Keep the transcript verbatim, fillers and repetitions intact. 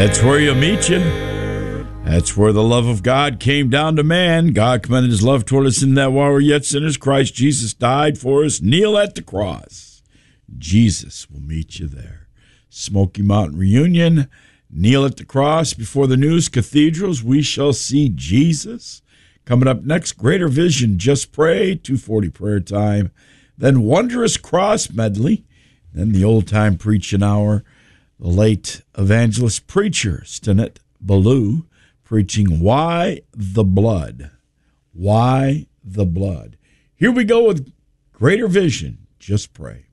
That's where you meet you. That's where the love of God came down to man. God commended his love toward us in that while we were yet sinners, Christ Jesus died for us. Kneel at the cross. Jesus will meet you there. Smoky Mountain Reunion. Kneel at the cross before the news cathedrals. We shall see Jesus. Coming up next, Greater Vision, Just Pray, two forty prayer time. Then Wondrous Cross medley. Then the old time preaching hour. The late evangelist preacher, Stinnett Ballou, preaching Why the Blood? Why the Blood? Here we go with Greater Vision, Just Pray.